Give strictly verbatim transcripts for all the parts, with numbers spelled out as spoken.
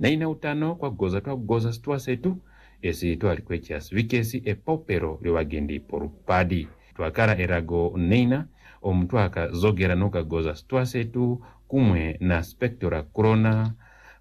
naina utano kwa goza twa goza stua setu esi to alikwechias vikesi e popero liwagendi porupadi twakara erago neina omutwaka zogera noka goza stua setu kumwe na spektora corona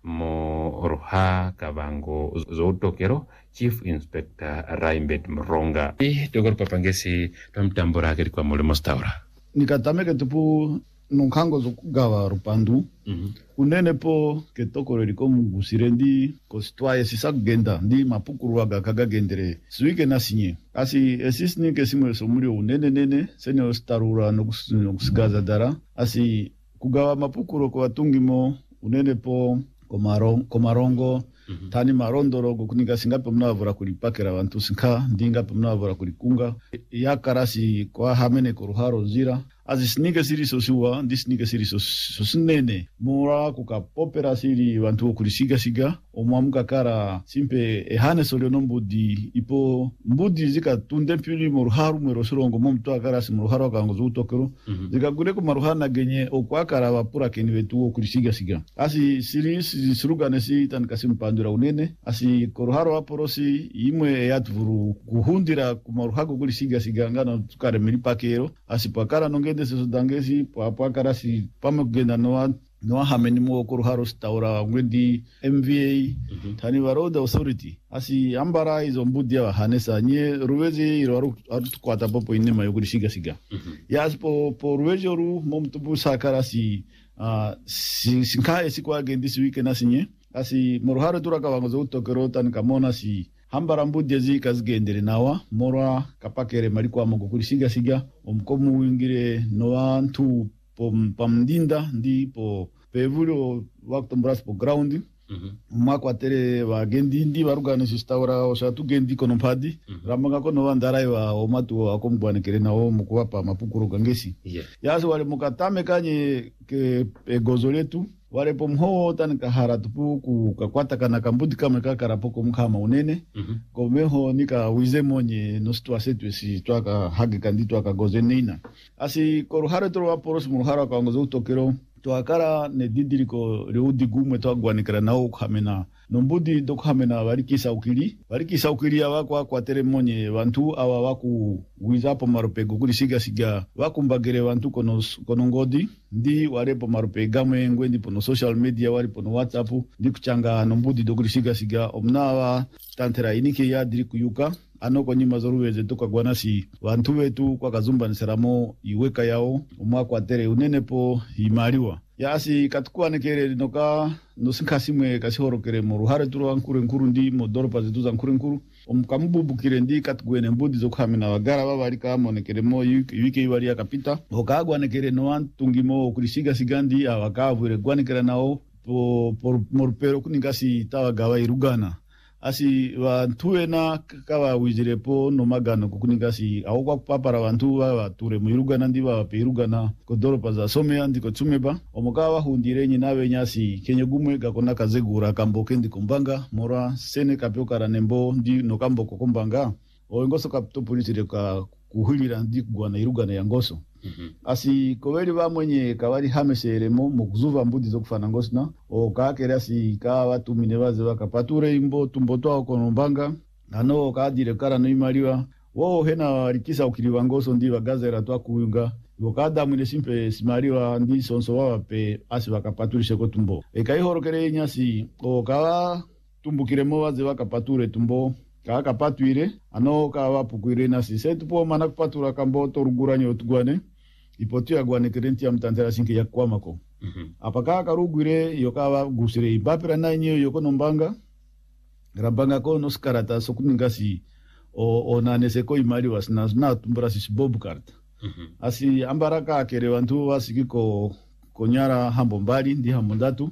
mo roha kabango zoutokero Chief Inspector Raimbet Mronga i togor papangesi tamtambora kiri kwa mole mostaura nikatameke tupu nunkango zokugawa rupandu mm-hmm. unene po ketokoro liko mugusirendi kostwaye sisa genda ndi mapukuru waga kagagendere suike nasinye asi esisni kesimwe somuri unene nene senyo starura nokusigaza dara asi kugawa mapukuru kwa tungimo unene po komarongo komarongo mm-hmm. tani marondoro kuninga singape mnavura kulipakera bantu sinka ndingape mnavura kulikunga yakarasi kwa hamene koruharo zira azi snike siri sosiwa ndi snike siri sosinene mura kukapopera siri bantu kulisiga siga omwamuka kara simpe ehane soliono mbudi ipo mbudi zika tunde pili muruharu mwerosorongo momto akara si muruharu akango zutokero mm-hmm. zika gure ku maruhana genye okwakara bapura keni wetu kulisiga siga asi siri siruga nesi tan kasimpandura unene asi koruharo aporosi imwe yatvuru kuhundira ku maruhago kulisiga siga ngana tukare milipakero asi pakara nongende seso dangesi pakara si pamugenda noa no hameni mo koruharo staura ngwendi M V A mm-hmm. tani road authority asi ambara izo mbudi ya hanesa nye ruwezi iro arutukwata popo inema yokurishiga siga mm-hmm. yas po po ruwezi ru momtubu sakara si uh, si sinka esikwa gendi si wike nasinye asi moruharo turaka wangozo utokero tani kamona si hambara mbudi ezi kazigendere nawa morwa kapakere malikwa mogo kurishiga siga omkomu wingire noa ntu po pamdinda ndi po pevulio waktombrasi po ground mm-hmm. makwa tere wa gendi ndi warugana sistaura osatu gendi kono padi mm-hmm. ramanga kono wandarai wa omatu akombwane kerena o mukuwapa mapukuru gangesi yeah. yaso wale mukatame kanye ke egozoletu wale pomho tanika haratupu kukakwata kana kambudi kama kakara poko mkama unene mm-hmm. komeho nika wize monye nostwa setu si twaka hage kandi twaka gozenina asi koruhare tro waporos muruhara kwa ngozo utokero twakara ne didiriko reudi gumwe twagwanikira nawo khamena nombudi dokhamena barikisa ukiri barikisa ukiri abakwa kwa tere monye bantu aba baku wizapo maropego kuri siga siga bakumbagere bantu kono kono ngodi ndi warepo maropega mwe ndi pono social media wari pono WhatsApp ndi kuchanga nombudi dokuri siga siga omnawa tantera inike ya diri kuyuka anoko nyima zoruweze toka gwanasi bantu wetu kwa kazumba nseramo iweka yao omwakwa tere unenepo imariwa yasi katukua nekere noka nosinkasimwe kasihorokere mu ruhare turu ankure nkuru ndi modoropa zetu za nkure nkuru omukamububukire ndi katugwene mbudi zokhamina bagara babarika monekere mo wike ibari yakapita okagwa nekere no antungimo kulisiga sigandi abakavure gwanekera nao po por morpero kuningasi tawagawa irugana asi bantuena kawa wijirepo no magano kukuningasi awokwa papara bantu bature mu irugana ndi bape irugana kodoropa za some andi ko tumeba omukawa hundire nyinawe nyasi kenye gumwe gakona kazegura kamboke ndi kumbanga mora sene kapyokara nembo ndi no kamboko kumbanga oengoso kapto polisi ka kuhulira ndi kugwana irugana ya ngoso mm-hmm. asi koweli bamwenye kawali hameseremo mukuzuva mbudi zokufana ngosna o kakera si ka watu minevaze bakapature imbo tumbotoa okonombanga ano kadire kara no imaliwa wo hena rikisa ukiliwa ngoso ndi bagazera twa kuyunga bokada mwine simpe simaliwa ndi sonso wape asi bakapaturishe ko tumbo ekaihorokere nyasi o kawa tumbukiremo waze bakapature tumbo kaka patuire ano kawa pukuire nasi setu po mana patura kambo toruguranye otugwane ipotu ya gwane kerenti ya mtantera sinke ya kwamako mhm mm apaka karugure yokawa gusire ibapira nanyo yoko nombanga grabanga ko noskarata sokuningasi o onanese ko imali wasna na tumbra si bob card mhm asi ambaraka kere wantu wasikiko konyara hambo mbali ndi hambondatu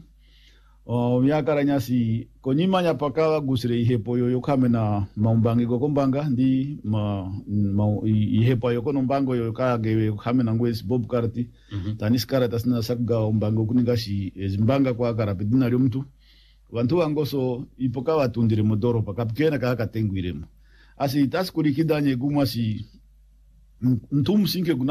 o yakaranyasi konyimanya pakawa gusire ihepo yo yokamena maumbangi gokombanga ndi ma, ma ihepo yo konombango yo kage kamena ngwesi bob karti mm-hmm. tanis karata sina sakga umbango kuningashi zimbanga kwa karapidina lyo mtu bantu wangoso ipokawa tundire modoro pakapkena kaka tengwiremo asi taskulikidanye gumasi ntum sinke